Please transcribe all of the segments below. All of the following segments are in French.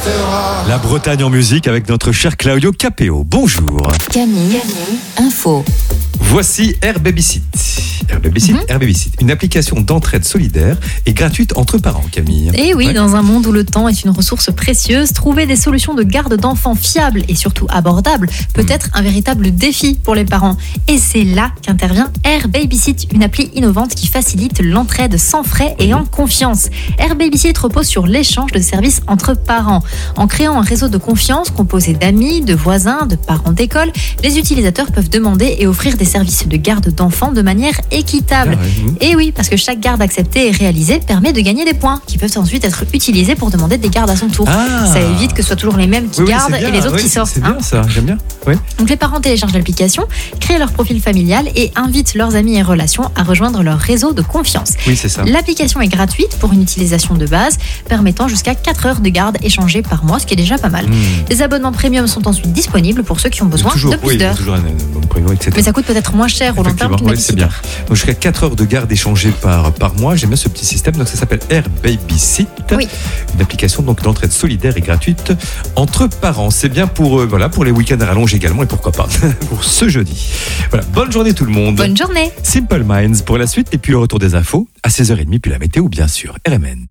La Bretagne en musique avec notre cher Claudio Capéo. Bonjour. Camille, info. Voici Air Babysit. Air Babysit, une application d'entraide solidaire et gratuite entre parents, Camille. Et oui, dans un monde où le temps est une ressource précieuse, trouver des solutions de garde d'enfants fiables et surtout abordables peut être un véritable défi pour les parents. Et c'est là qu'intervient Air Babysit, une appli innovante qui facilite l'entraide sans frais et en confiance. Air Babysit repose sur l'échange de services entre parents. En créant un réseau de confiance composé d'amis, de voisins, de parents d'école, les utilisateurs peuvent demander et offrir des services de garde d'enfants de manière équitable. Et oui, parce que chaque garde acceptée et réalisée permet de gagner des points qui peuvent ensuite être utilisés pour demander des gardes à son tour. Ça évite que ce soit toujours les mêmes qui gardent et les autres qui sortent. C'est bien ça, j'aime bien. Donc les parents téléchargent l'application, créent leur profil familial et invitent leurs amis et relations à rejoindre leur réseau de confiance. Oui, c'est ça. L'application est gratuite pour une utilisation de base, permettant jusqu'à 4 heures de garde échangées par mois, ce qui est déjà pas mal. Les abonnements premium sont ensuite disponibles pour ceux qui ont besoin de plus d'heures. Toujours un abonnement premium, etc. Mais ça coûte peut-être moins cher au long terme qu'une c'est bien. Donc jusqu'à 4 heures de garde échangées par mois. J'aime bien ce petit système. Donc ça s'appelle Air Babysit. Oui. Une application donc d'entraide solidaire et gratuite entre parents. C'est bien pour les week-ends à rallonge également et pourquoi pas pour ce jeudi. Voilà. Bonne journée tout le monde. Bonne journée. Simple Minds pour la suite et puis le retour des infos à 16h30 puis la météo bien sûr. RMN.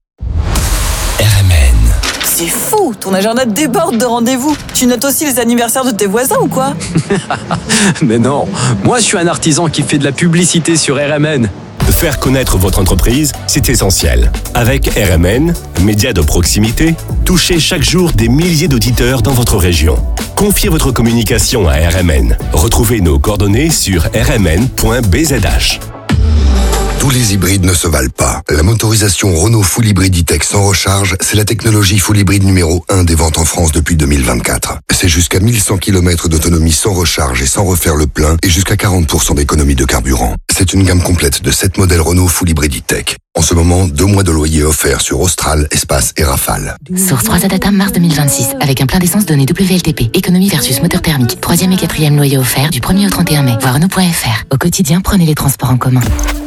C'est fou, ton agenda déborde de rendez-vous. Tu notes aussi les anniversaires de tes voisins ou quoi? Mais non, moi je suis un artisan qui fait de la publicité sur RMN. Faire connaître votre entreprise, c'est essentiel. Avec RMN, média de proximité, touchez chaque jour des milliers d'auditeurs dans votre région. Confiez votre communication à RMN. Retrouvez nos coordonnées sur rmn.bzh. Tous les hybrides ne se valent pas. La motorisation Renault Full Hybrid E-Tech sans recharge, c'est la technologie Full Hybrid numéro 1 des ventes en France depuis 2024. C'est jusqu'à 1100 km d'autonomie sans recharge et sans refaire le plein et jusqu'à 40% d'économie de carburant. C'est une gamme complète de 7 modèles Renault Full Hybrid E-Tech. En ce moment, 2 mois de loyer offerts sur Austral, Espace et Rafale. Source 3 Data mars 2026, avec un plein d'essence donné WLTP, économie versus moteur thermique. 3e et 4e loyer offert du 1er au 31 mai. Voir Renault.fr. Au quotidien, prenez les transports en commun.